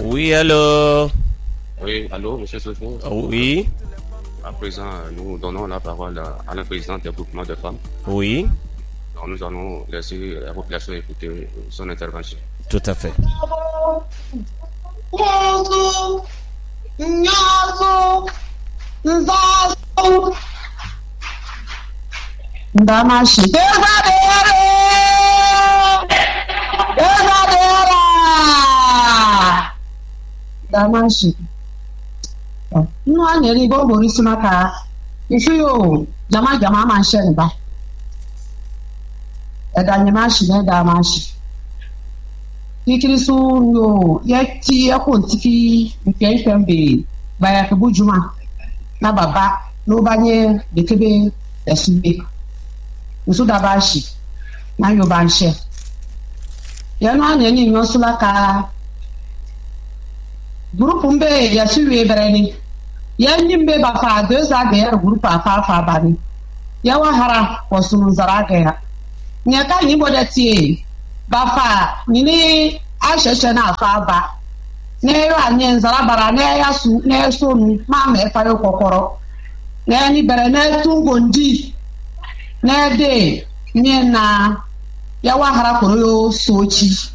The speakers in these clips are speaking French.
Oui, allô? Oui, allô, monsieur Sofo. Oui. À présent, nous donnons la parole à la présidente du groupement de femmes. Oui. Donc, nous allons laisser la population écouter son intervention. Tout à fait. Damashi. No anya ni go bori simaka. Ifu yo jama man shen ba. Edanyamashi na damashi. Ikirisu yo yeti yakontiki mfembe ba yakubujuma na baba no banye bekebe esibe. Nso dabashi na yo banshe. Ya no anya ni nyosulaka groupe mbe ya suwe bereni ya nimbe ba fa 2 ans de groupe fa bani ya wa hara wasunu zaraga ya nya ka ni bodati ba fa ni asheshe na fa ba na yo anye zara bara na ya su na so nu ma me fa yo kokoro na ni bere na tungo ndi na de ni na ya wa hara koro yo sochi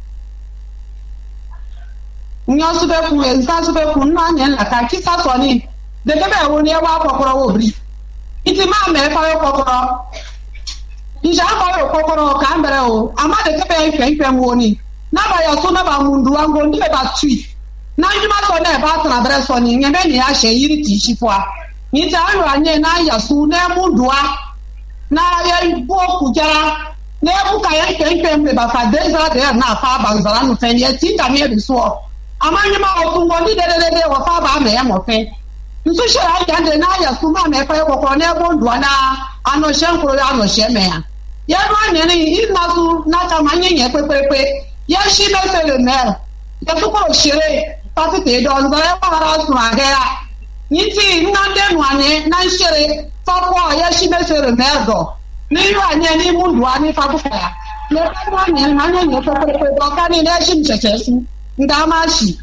nyosu be ku enta su be ku na nya la ka kisa so ni de ke be wo ni e wa kokoro wo bri iti ma me fa yo kokoro ija fa yo kokoro ka mbere o ama de ke be ife wo ni na ba ya so na ba mundu wango ndi be ba tui na njuma so na e ba tra bre so ni nya be ni a she yiri ti shifwa ni ta yo anye na ya su na mundu a na ya bo ku jara na bu ka ya ife mbe ba fa deza de na fa ba zara no fe ni ti ta mi e so amanye ma otungo ndi dedede wo fa ba me ya mo fe nso shara ya de na ya su ma me fa kokoro na ebo ndua na ano shenkuro ya ano sheme ya no anye ni ina su na ta manye nye pepepe ya shi na se le mer ya su ko shere pati te do nzo ya wa ra su agera niti na de nu anye na shere fa ko ya shi na se le mer do ni yo anye ni mu ndua ni fa ku ya le ka no anye na anye nye pepepe do ka ni na shi mcheche su Damashi.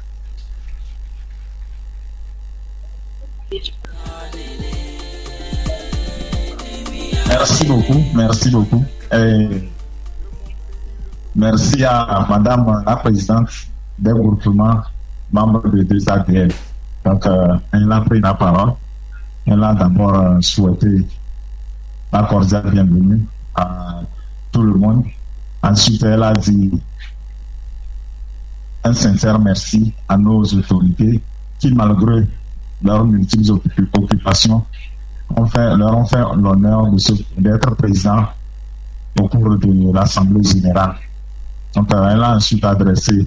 Merci beaucoup. Merci à Madame la Présidente des groupements membres de 2ADL. Donc, elle a pris la parole. Elle a d'abord souhaité la cordiale bienvenue à tout le monde. Ensuite, elle a dit un sincère merci à nos autorités qui, malgré leurs multiples occupations, leur ont fait l'honneur d'être présents au cours de l'Assemblée générale. Donc, elle a ensuite adressé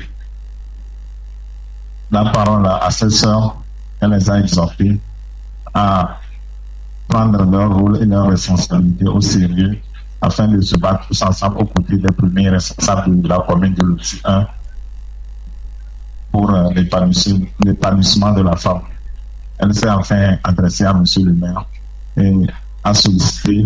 la parole à ses sœurs. Elle les a exhortées à prendre leur rôle et leurs responsabilités au sérieux afin de se battre tous ensemble aux côtés des premiers responsables de la commune de Loti 1 pour l'épanouissement de la femme. Elle s'est enfin adressée à monsieur le maire et a sollicité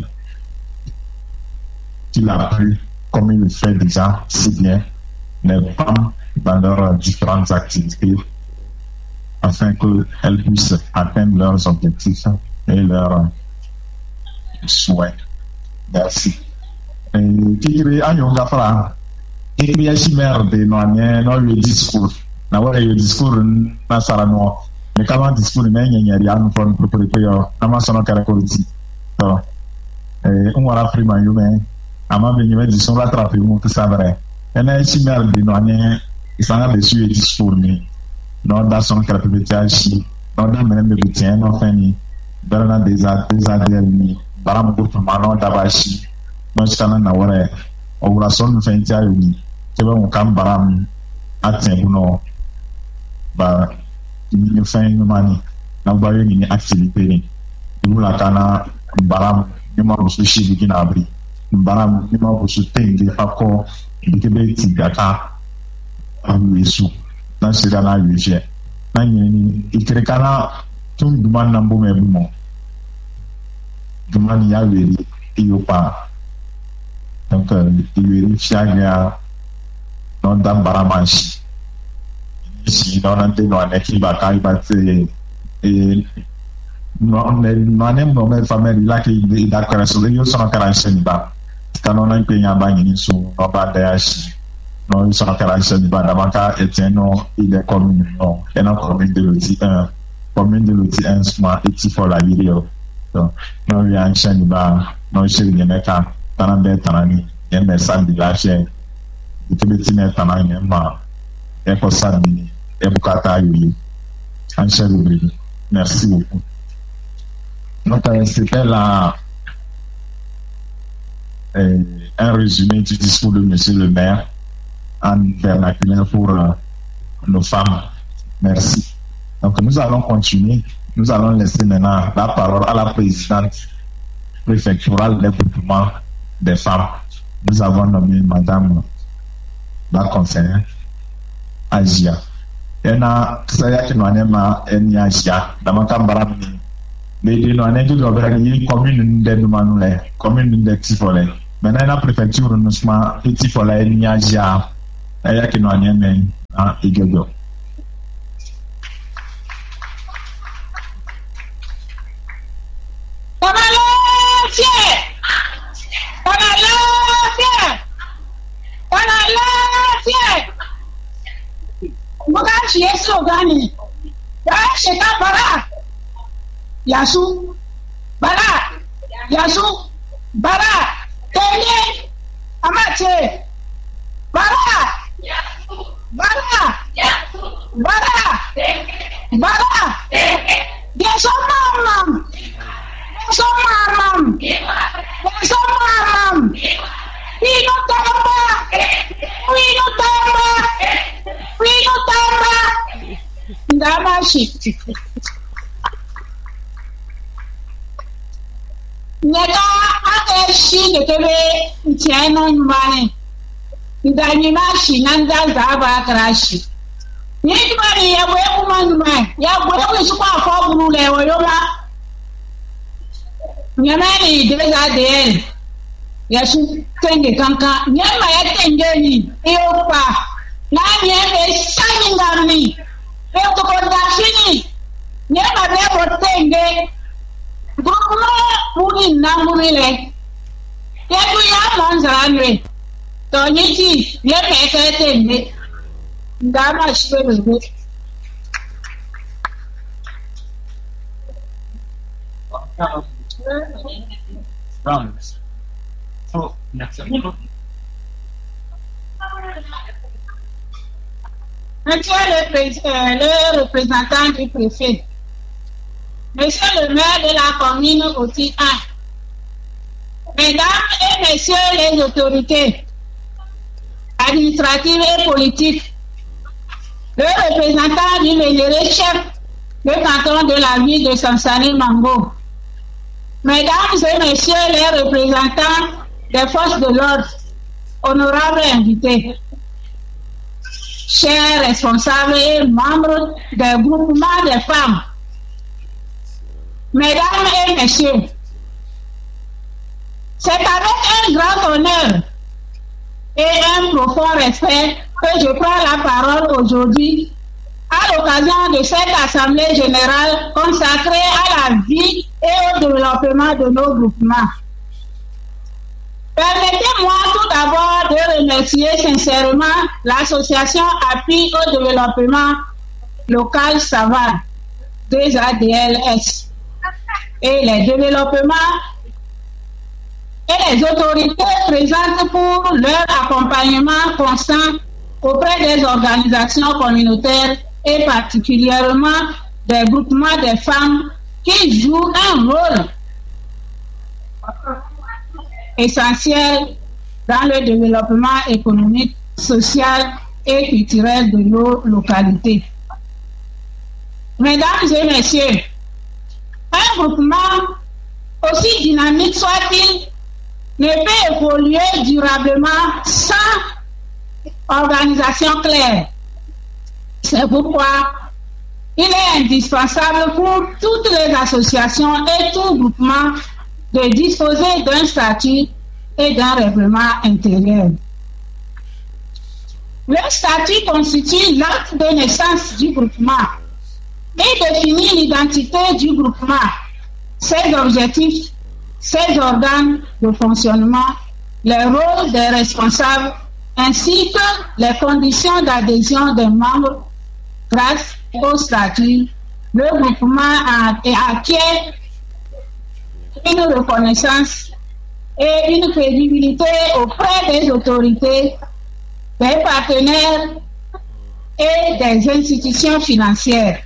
qu'il appuie, comme il le fait déjà si bien, les femmes dans leurs différentes activités afin qu'elles puissent atteindre leurs objectifs et leurs souhaits. Merci. Kiri anyonga fala kiri chimère de no discours na wala yo discours na sara no me kama discours me nyanyari anu fon propre yo na masono kara kolti to wala prima yo me ama be nyime di son rattraper mo to savre ena chimère de no ane isanga de su discours ni no da son kara petia chi no da mene be tien no fani barana des ni baram groupe mano dabashi no chana na wala o wala son fenti ayo ni kebe mo kam baram atenbu no ba ni fin mani na ba yo ni activité ni mula kana baram ni mo so shi bi na abri baram ni mo so tengi fako bikebe ti gata awu yesu na sira na yeje na ni ikere kana tun duman na mbo me mo duman ya weri iyo pa donc il vérifia non dan baramanchi si non ante no aneki baka ibate no anem no me family like da karaso yo sono karanse ni ba kanona impenya ba nyini so no ba da shi no sono karanse ni ba da maka eteno ile commune no ena commune de loti smart eti for la video so no reaction ni ba no shiri ni meka tanande tanani yeme sandi la she itibeti na tanani ma eko sandi ebukata yuli anche rubrique. Merci beaucoup. Donc, c'était là un résumé du discours de Monsieur le maire en vernaculaire pour nos femmes. Merci. Donc, nous allons continuer. Nous allons laisser maintenant la parole à la présidente préfectorale des groupements des femmes. Nous avons nommé Madame la conseillère Agia. Ena saya kinwanema eni Agia. Damaka Barami. Mais nous avons une commune de Manule, commune de Tifole. Maintenant, la préfecture nous sommes petit pour la Niagia, et qui nous a mis en Igego. Yasu, Bara, Tenye, Amache, Bara, Mamam, Nega ake shi da kebe tiano nyumane. Ndani mashi nanda zaba krashi. Nyumane ya bwe kuma nyumane. Ya bwe kusukwa kwa bunule woyoma. Nyamani deza de. Ya su tenge kanka. Nyama ya tenge ni. Eopa. Nani ebe shani ngami. Eoto kondashini. Nyama bebo tenge. Groupement muni namule. Yetu ya manzanwe. Tonyiti ye pekete ne. Ndama shibebe. Monsieur le représentant du préfet. Monsieur le maire de la commune aussi Mesdames et messieurs les autorités administratives et politiques, le représentant du meilleur chef du canton de la ville de Sansani Mango, mesdames et messieurs les représentants des forces de l'ordre, honorables invités, chers responsables et membres des groupements des femmes, mesdames et messieurs, c'est avec un grand honneur et un profond respect que je prends la parole aujourd'hui à l'occasion de cette assemblée générale consacrée à la vie et au développement de nos groupements. Permettez-moi tout d'abord de remercier sincèrement l'association Appui au développement local Savane, 2ADLS, et les développements et les autorités présentes pour leur accompagnement constant auprès des organisations communautaires et particulièrement des groupements des femmes qui jouent un rôle essentiel dans le développement économique, social et culturel de nos localités. Mesdames et messieurs, un groupement, aussi dynamique soit-il, ne peut évoluer durablement sans organisation claire. C'est pourquoi il est indispensable pour toutes les associations et tout groupement de disposer d'un statut et d'un règlement intérieur. Le statut constitue l'acte de naissance du groupement et définit l'identité du groupement, ses objectifs, ses organes de fonctionnement, les rôles des responsables, ainsi que les conditions d'adhésion des membres. Grâce au statut, le groupement acquiert une reconnaissance et une crédibilité auprès des autorités, des partenaires et des institutions financières.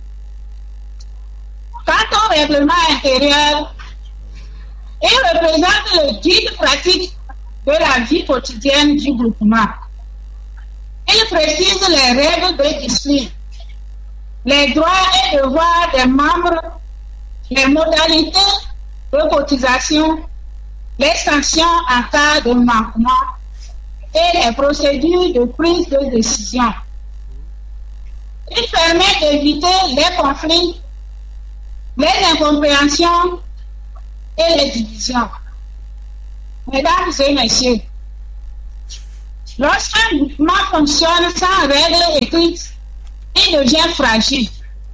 Quant au règlement intérieur, il représente le guide pratique de la vie quotidienne du groupement. Il précise les règles de discipline, les droits et devoirs des membres, les modalités de cotisation, les sanctions en cas de manquement et les procédures de prise de décision. Il permet d'éviter les conflits, les incompréhensions et les divisions. Mesdames et messieurs, lorsqu'un groupement fonctionne sans règles écrites, il devient fragile.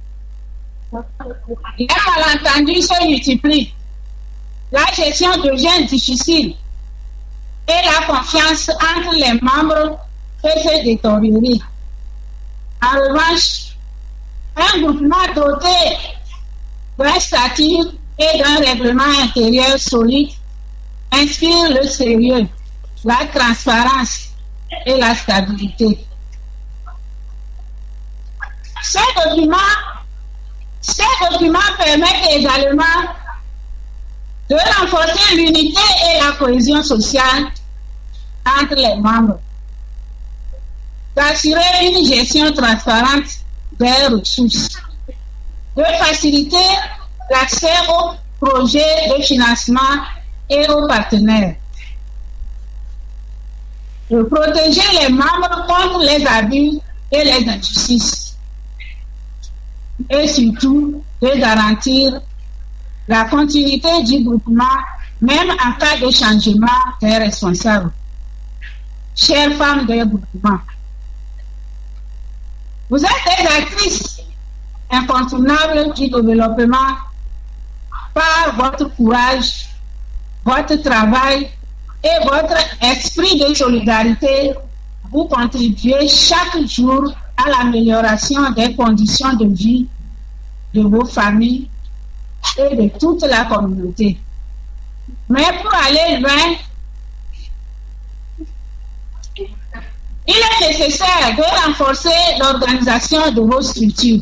Les malentendus se multiplient, la gestion devient difficile et la confiance entre les membres peut se détériorer. En revanche, un groupement doté d'un statut et d'un règlement intérieur solide inspire le sérieux, la transparence et la stabilité. Ces documents permettent également de renforcer l'unité et la cohésion sociale entre les membres, d'assurer une gestion transparente des ressources, de faciliter l'accès aux projets de financement et aux partenaires, de protéger les membres contre les abus et les injustices, et surtout de garantir la continuité du groupement, même en cas de changement des responsables. Chères femmes des groupements, vous êtes des actrices incontournables du développement par votre courage, votre travail et votre esprit de solidarité. Vous contribuez chaque jour à l'amélioration des conditions de vie de vos familles et de toute la communauté. Mais pour aller loin, il est nécessaire de renforcer l'organisation de vos structures.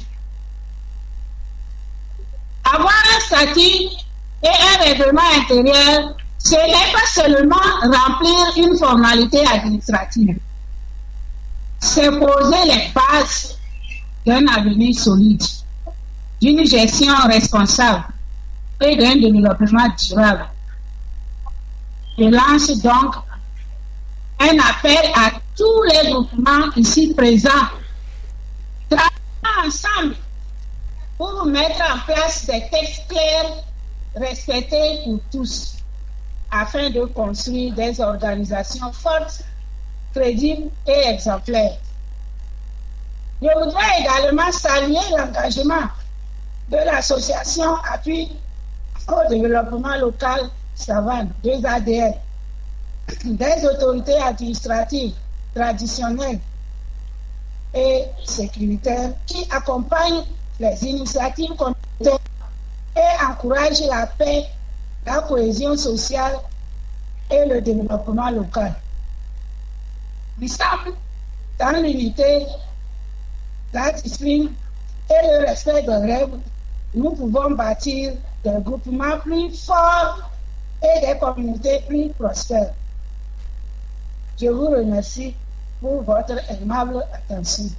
Avoir un statut et un règlement intérieur, ce n'est pas seulement remplir une formalité administrative. C'est poser les bases d'un avenir solide, d'une gestion responsable et d'un développement durable. Je lance donc un appel à tous les groupements ici présents. Travaillons ensemble pour mettre en place des textes clairs, respectés pour tous, afin de construire des organisations fortes, crédibles et exemplaires. Je voudrais également saluer l'engagement de l'association Appui au développement local Savane, 2ADL, des autorités administratives, traditionnelles et sécuritaires qui accompagnent les initiatives communautaires et encouragent la paix, la cohésion sociale et le développement local. Ensemble, dans l'unité, la discipline et le respect des règles, nous pouvons bâtir des groupements plus forts et des communautés plus prospères. Je vous remercie pour votre aimable attention.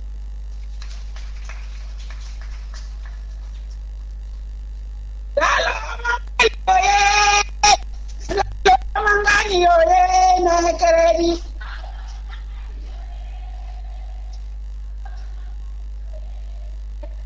Dans le moment